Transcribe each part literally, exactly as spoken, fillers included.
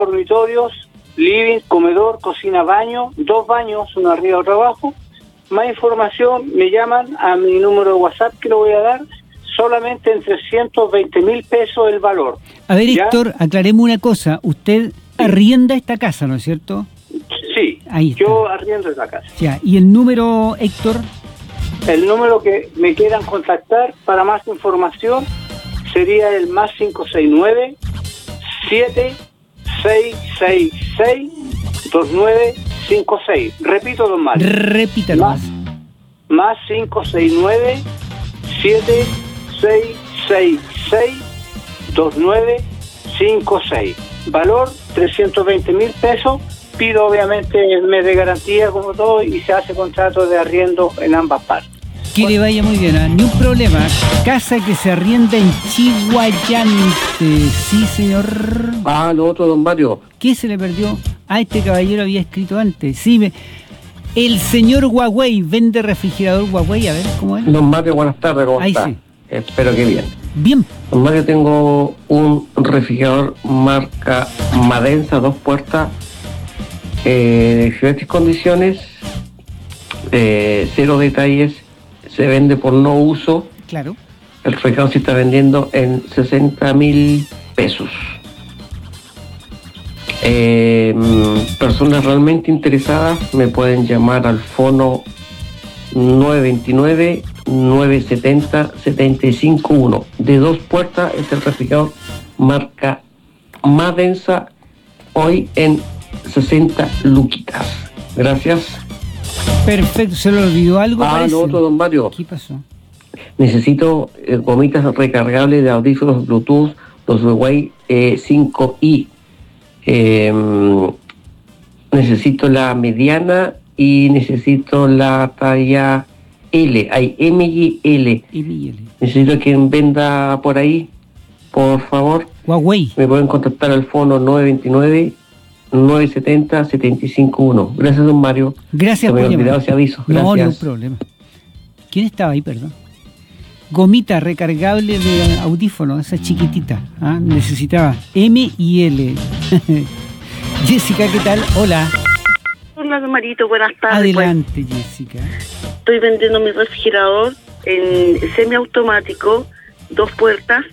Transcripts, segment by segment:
dormitorios, living, comedor, cocina, baño, dos baños, uno arriba, otro abajo. Más información, me llaman a mi número de WhatsApp que lo voy a dar, solamente en trescientos veinte mil pesos el valor. A ver, ¿Ya? Héctor, aclaremos una cosa. Usted arrienda esta casa, ¿no es cierto? Sí, Ahí está. Yo arriendo esta casa. Ya, ¿y el número, Héctor? El número que me quieran contactar para más información sería el más cinco seis nueve, siete seis seis seis, dos nueve cinco seis. Repito, don Mario. Repítalo. Más, más cinco seis nueve, siete seis seis seis, dos nueve cinco seis. Valor trescientos veinte mil pesos. Pido obviamente el mes de garantía como todo y se hace contrato de arriendo en ambas partes. Que le vaya muy bien, ¿eh? Ni un problema. Casa que se arrienda en Chihuayante. Sí, señor. Ah, lo otro, don Mario. ¿Qué se le perdió? Ah, este caballero había escrito antes. Sí, me... el señor Huawei vende refrigerador Huawei. A ver, ¿cómo es? Don Mario, buenas tardes, ¿cómo Ahí está? sí. Espero que bien. Bien. Don Mario, tengo un refrigerador marca Madensa, dos puertas, eh, en excelentes condiciones, eh, cero detalles, se vende por no uso. Claro. El refrigerador se está vendiendo en sesenta mil pesos. Eh, personas realmente interesadas me pueden llamar al fono nueve dos nueve, nueve siete cero, siete cinco uno. De dos puertas es el refrigerador marca Madensa, hoy en sesenta luquitas. Gracias. Perfecto, ¿se le olvidó algo? Ah, parece? lo otro, don Mario. ¿Qué pasó? Necesito eh, gomitas recargables de audífonos Bluetooth, los Huawei eh, cinco i. Eh, necesito la mediana y necesito la talla L. Hay M y L. M y L. Necesito quien venda por ahí, por favor. Huawei. Me pueden contactar al fono nueve dos nueve, nueve siete cero, siete cinco uno. Gracias, don Mario. Gracias Se me por ha olvidado llamar. ese aviso. Gracias. No, no hay problema. ¿Quién estaba ahí, perdón? Gomita recargable de audífono, esa chiquitita. ¿Ah? Necesitaba M y L. Jessica, ¿qué tal? Hola. Hola, don Marito, buenas tardes. Adelante, pues. Jessica. Estoy vendiendo mi refrigerador en semiautomático, dos puertas,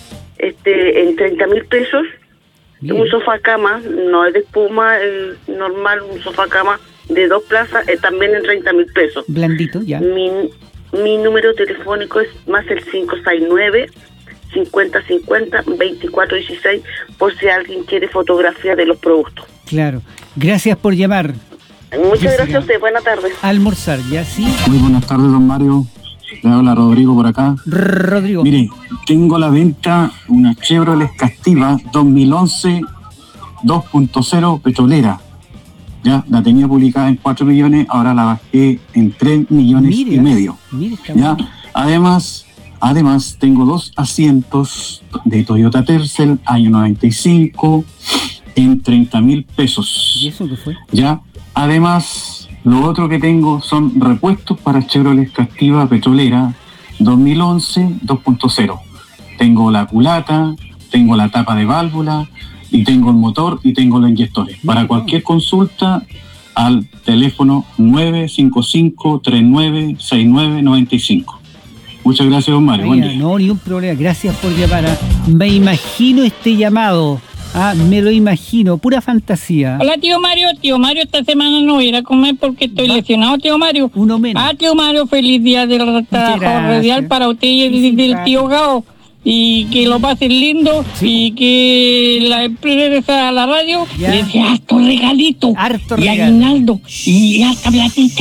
este, en treinta mil pesos. Bien. Un sofá cama, no es de espuma, es normal, un sofá cama de dos plazas, eh, también en treinta mil pesos. Blandito, ya. Mi, mi número telefónico es más el cinco seis nueve, cincuenta cincuenta, veinticuatro dieciséis, por si alguien quiere fotografía de los productos. Claro. Gracias por llamar. Muchas Jessica. gracias a usted, buenas tardes. Almorzar, ¿ya? Sí. Muy buenas tardes, don Mario. Le habla Rodrigo por acá. Rodrigo. Mire, tengo a la venta una Chevrolet Castiva dos mil once dos punto cero petrolera. Ya, la tenía publicada en cuatro millones, ahora la bajé en tres millones Mire, y medio. Mire, está Ya, bueno. además, además tengo dos asientos de Toyota Tercel, año noventa y cinco, en treinta mil pesos. ¿Y eso qué fue? Ya, además, lo otro que tengo son repuestos para Chevrolet Castiva petrolera dos mil once dos punto cero. Tengo la culata, tengo la tapa de válvula, y tengo el motor y tengo los inyectores. Para cualquier consulta, al teléfono nueve cinco cinco, tres nueve seis nueve nueve cinco. Muchas gracias, don Mario. Buen Mira, día. no, ni un problema. Gracias por llamar. ¿Ah? Me imagino este llamado. Ah, me lo imagino. Pura fantasía. Hola, tío Mario. Tío Mario, esta semana no voy a ir a comer porque estoy Va. lesionado, tío Mario. Uno menos. Ah, tío Mario, feliz día del trabajo gracias. radial para usted y Sí, el, del simpático. tío Gao. Y que lo pasen lindo. Sí. Y que la empresa a la radio Ya. le dé harto regalito. Harto y regalo. aguinaldo. Y harta platita.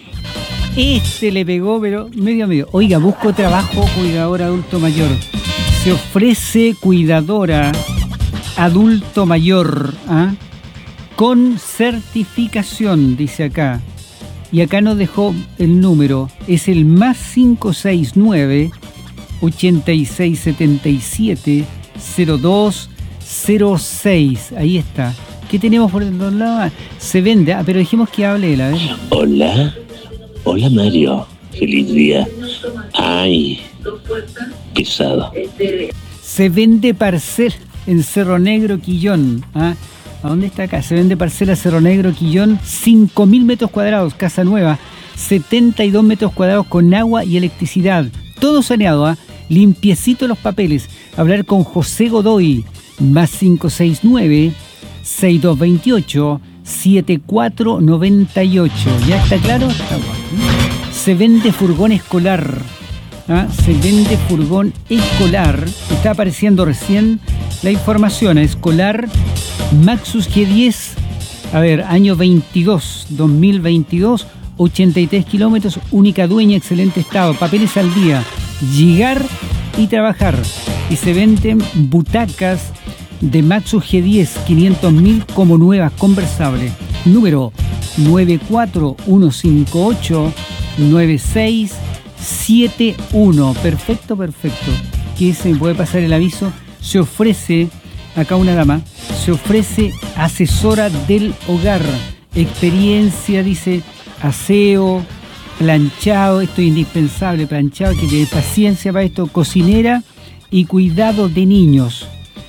Este le pegó, pero medio a medio. Oiga, busco trabajo, cuidadora adulto mayor. Se ofrece cuidadora adulto mayor, ¿ah? Con certificación, dice acá. Y acá nos dejó el número. Es el más cinco seis nueve, ochenta y seis setenta y siete, cero dos cero seis. Ahí está. ¿Qué tenemos por el otro lado? Se vende. Ah, pero dijimos que hable él, a ver. Hola, hola Mario, feliz día. Ay, pesado. Se vende parcel en Cerro Negro, Quillón. ¿Ah? ¿A dónde está acá? Se vende parcela Cerro Negro, Quillón, cinco mil metros cuadrados, casa nueva, setenta y dos metros cuadrados con agua y electricidad. Todo saneado, ¿ah? ¿eh? Limpiecito los papeles. Hablar con José Godoy, más cinco seis nueve, seis dos dos ocho, siete cuatro nueve ocho. ¿Ya está claro? Está bueno. Se vende furgón escolar. ¿Ah? Se vende furgón escolar. Está apareciendo recién la información. Escolar Maxus G diez. A ver, año veintidós, dos mil veintidós, ochenta y tres kilómetros, única dueña, excelente estado, papeles al día, llegar y trabajar. Y se venden butacas de Maxus G diez, quinientos mil como nuevas, conversables. Número nueve cuatro uno cinco ocho, nueve seis siete uno. Perfecto, perfecto. Que se puede pasar el aviso. Se ofrece, acá una dama, se ofrece asesora del hogar. Experiencia, dice, aseo, planchado, esto es indispensable, planchado, que tiene paciencia para esto, cocinera y cuidado de niños.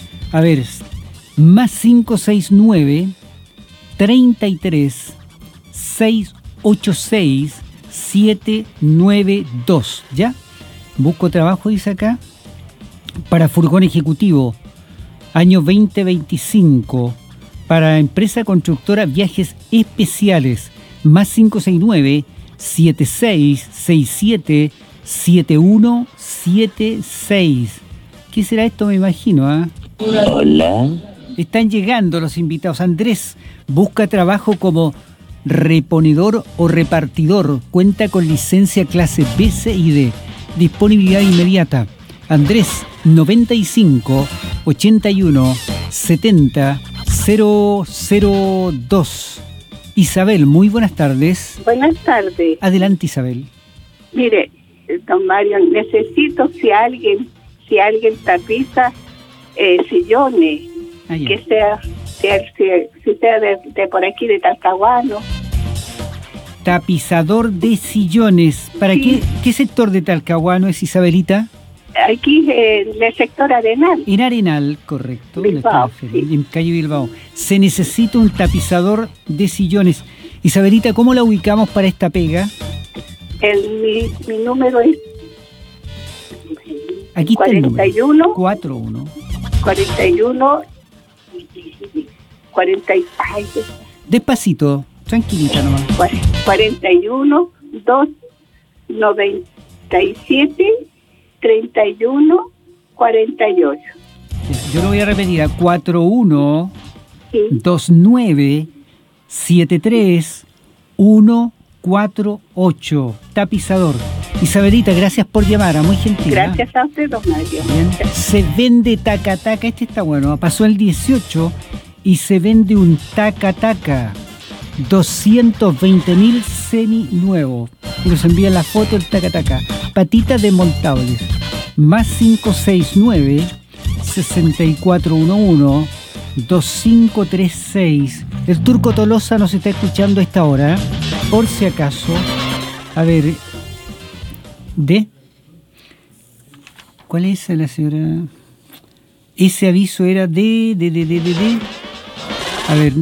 A ver, más cinco seis nueve, treinta y tres, seiscientos ochenta y seis, setecientos noventa y dos, ¿ya? Busco trabajo, dice acá, para furgón ejecutivo, año veinte veinticinco, para empresa constructora Viajes Especiales, más cinco seis nueve, siete seis seis siete, siete uno siete seis. ¿Qué será esto? Me imagino, ¿ah? ¿eh? Hola. Están llegando los invitados. Andrés busca trabajo como reponedor o repartidor. Cuenta con licencia clase B, C y D. Disponibilidad inmediata. Andrés, noventa y cinco, ochenta y uno, setenta, cero cero dos. Isabel, muy buenas tardes. Buenas tardes. Adelante, Isabel. Mire, don Mario, necesito si alguien, si alguien tapiza eh, sillones, ah, que sea, sea si, si sea de, de por aquí, de Talcahuano. Tapizador de sillones. ¿Para sí. qué, qué sector de Talcahuano es, Isabelita? Aquí eh, en el sector Arenal. En Arenal, correcto. Bilbao, sí. En calle Bilbao. Se necesita un tapizador de sillones. Isabelita, ¿cómo la ubicamos para esta pega? El, mi, mi número es Aquí está cuarenta y uno, cuatro uno. cuarenta y uno, cuarenta y, ay, despacito, tranquilita nomás. cuarenta y uno, dos, noventa y siete, treinta y uno, cuarenta y ocho. Yo lo voy a repetir a cuatro uno, sí. dos nueve, siete tres, uno cuatro ocho. Tapizador. Isabelita, gracias por llamar, muy gentil. Gracias a usted, don Mario. Bien. Se vende taca-taca, este está bueno, pasó el dieciocho y se vende un taca-taca. doscientos veinte mil semi-nuevo. Y nos envían la foto del taca-taca. Patitas desmontables. Más cinco seis nueve, seis cuatro uno uno, dos cinco tres seis. El Turco Tolosa nos está escuchando a esta hora, por si acaso. A ver, ¿de? ¿Cuál es la señora? Ese aviso era de, de, de, de, de, de. A ver.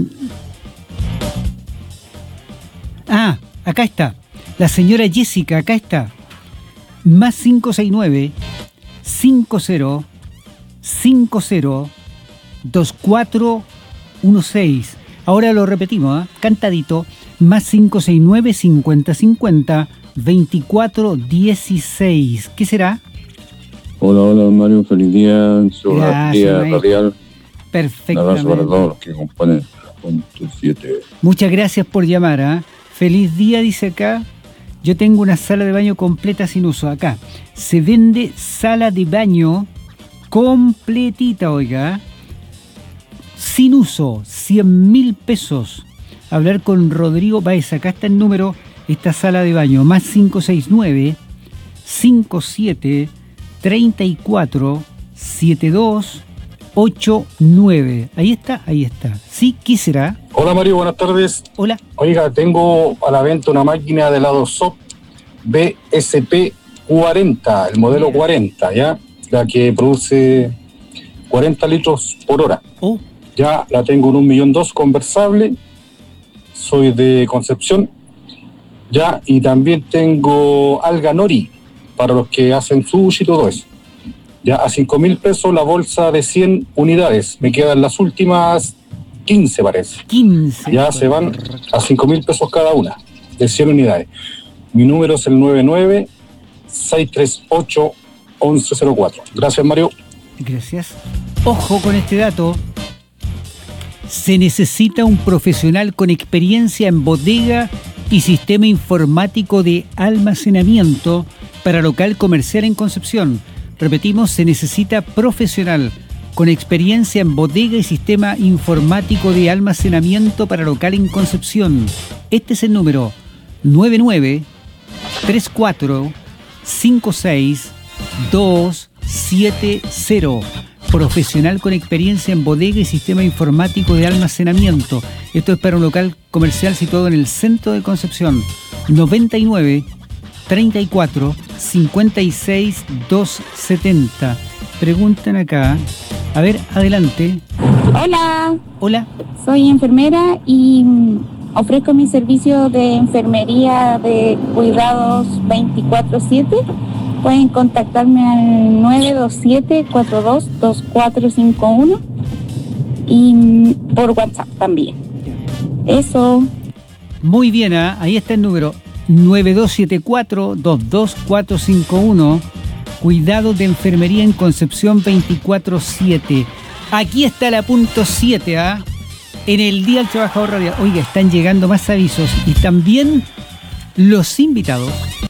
Ah, acá está. La señora Jessica, acá está. Más cinco seis nueve, cinco cero, cinco cero, dos cuatro uno seis. Ahora lo repetimos, ¿eh? Cantadito. Más cinco seis nueve, cincuenta cincuenta, veinticuatro dieciséis. ¿Qué será? Hola, hola Mario, feliz día. Gracias, día radial. Perfecto. Un abrazo para todos los que componen punto siete. Muchas gracias por llamar, ¿eh? Feliz día, dice acá. Yo tengo una sala de baño completa sin uso. Acá se vende sala de baño completita, oiga, sin uso, cien mil pesos. Hablar con Rodrigo Baez, acá está el número, esta sala de baño, más cinco seis nueve, cinco siete, tres cuatro, siete dos ocho nueve. Ahí está, ahí está. ¿Sí? ¿Qué será? Hola Mario, buenas tardes. Hola. Oiga, tengo a la venta una máquina de helado S O P B S P cuarenta, el modelo cuarenta, ¿ya? La que produce cuarenta litros por hora. Oh. Ya la tengo en un millón dos conversable. Soy de Concepción. Ya, y también tengo alga nori para los que hacen sushi y todo eso. Ya, a cinco mil pesos la bolsa de cien unidades. Me quedan las últimas quince, parece. quince. Ya se van a cinco mil pesos cada una, de cien unidades. Mi número es el nueve nueve seis tres ocho once cero cuatro. Gracias, Mario. Gracias. Ojo con este dato. Se necesita un profesional con experiencia en bodega y sistema informático de almacenamiento para local comercial en Concepción. Repetimos, se necesita profesional con experiencia en bodega y sistema informático de almacenamiento para local en Concepción. Este es el número nueve nueve tres cuatro cinco seis dos siete cero. Profesional con experiencia en bodega y sistema informático de almacenamiento. Esto es para un local comercial situado en el centro de Concepción. noventa y nueve treinta y cuatro cincuenta y seis doscientos setenta. Preguntan acá. A ver, adelante. Hola. Hola. Soy enfermera y ofrezco mi servicio de enfermería de cuidados veinticuatro siete. Pueden contactarme al nueve dos siete cuatro dos dos cuatro cinco uno y por WhatsApp también. Eso. Muy bien, ¿eh? Ahí está el número nueve dos siete cuatro dos dos cuatro cinco uno. Cuidado de enfermería en Concepción veinticuatro siete. Aquí está la punto siete, ¿ah? ¿eh? En el Día del Trabajador Radial. Oiga, están llegando más avisos y también los invitados